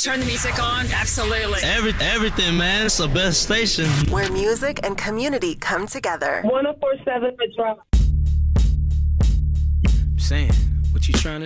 Turn the music on. Absolutely. Everything, man. It's the best station. Where music and community come together. 104.7 The Drop. I'm saying, what you trying to